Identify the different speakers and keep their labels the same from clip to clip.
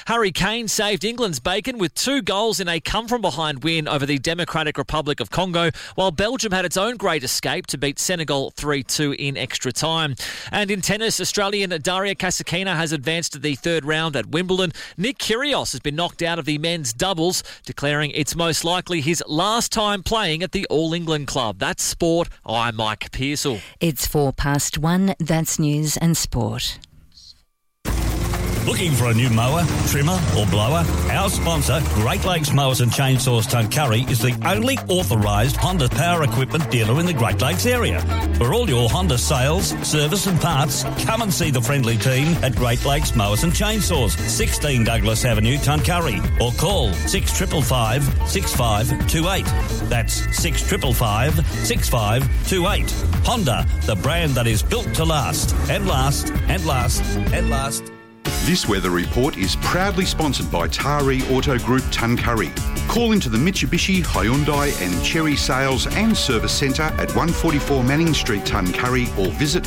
Speaker 1: Harry Kane saved England's bacon with 2 goals in a come-from-behind win over the Democratic Republic of Congo, while Belgium had its own great escape to beat Senegal 3-2 in extra time. And in tennis, Australian Daria Kasatkina has advanced to the third round at Wimbledon. Nick Kyrgios has been knocked out of the men's doubles, declaring it's most likely his last time playing at the All England club. That's sport. I'm Mike Pearsall.
Speaker 2: It's 1:04. That's news and sport.
Speaker 3: Looking for a new mower, trimmer or blower? Our sponsor, Great Lakes Mowers and Chainsaws Tuncurry, is the only authorised Honda power equipment dealer in the Great Lakes area. For all your Honda sales, service and parts, come and see the friendly team at Great Lakes Mowers and Chainsaws, 16 Douglas Avenue, Tuncurry, or call 6555 6528. That's 6555 6528. Honda, the brand that is built to last and last and last and last.
Speaker 4: This weather report is proudly sponsored by Tari Auto Group Tuncurry. Call into the Mitsubishi, Hyundai and Chery Sales and Service Centre at 144 Manning Street, Tuncurry, or visit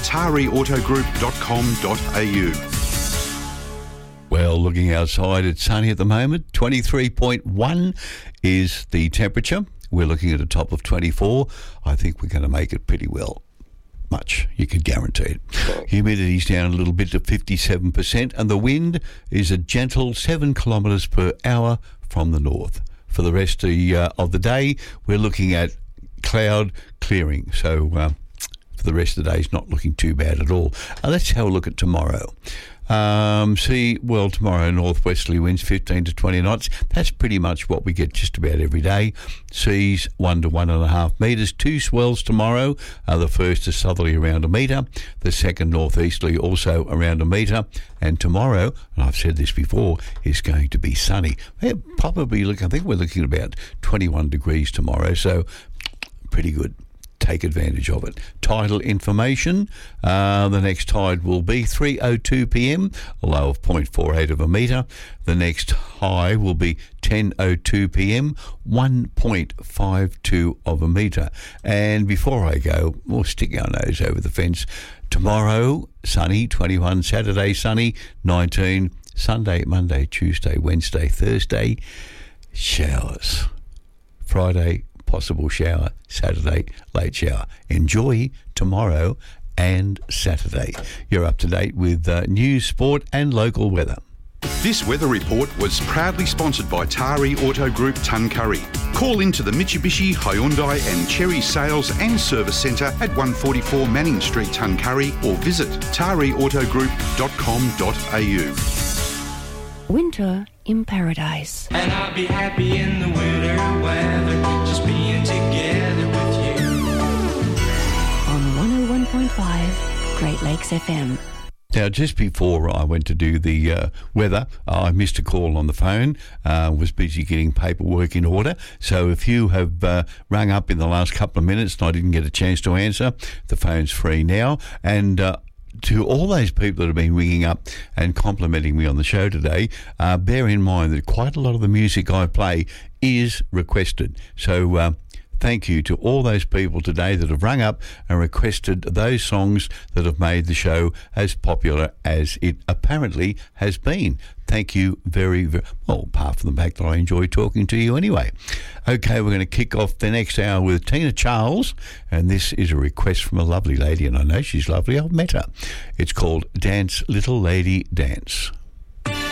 Speaker 4: tariautogroup.com.au.
Speaker 5: Well, looking outside, it's sunny at the moment. 23.1 is the temperature. We're looking at a top of 24. I think we're going to make it pretty well. Much, you could guarantee it. Humidity's down a little bit to 57%, and the wind is a gentle 7 kilometres per hour from the north. For the rest of the day, we're looking at cloud clearing. So for the rest of the day, it's not looking too bad at all. Let's have a look at tomorrow. Tomorrow northwesterly winds 15 to 20 knots. That's pretty much what we get just about every day. Seas 1 to 1.5 metres. 2 swells tomorrow. The first is southerly around 1 metre. The second northeasterly also around 1 metre. And tomorrow, and I've said this before, is going to be sunny. I think we're looking at about 21 degrees tomorrow. So pretty good. Take advantage of it. Tidal information. The next tide will be 3:02 p.m, a low of 0.48 of a metre. The next high will be 10:02 p.m, 1.52 of a metre. And before I go, we'll stick our nose over the fence. Tomorrow, sunny, 21. Saturday, sunny, 19. Sunday, Monday, Tuesday, Wednesday, Thursday, showers. Friday, possible shower. Saturday, late shower. Enjoy tomorrow and Saturday. You're up to date with news, sport and local weather.
Speaker 4: This weather report was proudly sponsored by Tari Auto Group Tuncurry. Call into the Mitsubishi, Hyundai and Chery Sales and Service Centre at 144 Manning Street, Tuncurry, or visit tariautogroup.com.au.
Speaker 2: Winter in Paradise.
Speaker 6: And I'll be happy in the winter weather, just being together with you.
Speaker 2: On 101.5 Great Lakes FM.
Speaker 5: Now, just before I went to do the weather, I missed a call on the phone, was busy getting paperwork in order. So if you have rung up in the last couple of minutes and I didn't get a chance to answer, the phone's free now. And to all those people that have been ringing up and complimenting me on the show today, bear in mind that quite a lot of the music I play is requested. So thank you to all those people today that have rung up and requested those songs that have made the show as popular as it apparently has been. Thank you very, very well, apart from the fact that I enjoy talking to you anyway. Okay, we're going to kick off the next hour with Tina Charles, and this is a request from a lovely lady, and I know she's lovely. I've met her. It's called Dance, Little Lady, Dance.